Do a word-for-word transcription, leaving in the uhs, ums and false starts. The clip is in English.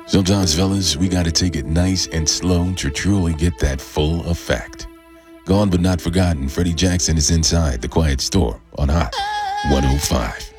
Sometimes, fellas, we gotta take it nice and slow to truly get that full effect. Gone but not forgotten, Freddie Jackson is inside the Quiet Storm on Hot one oh five.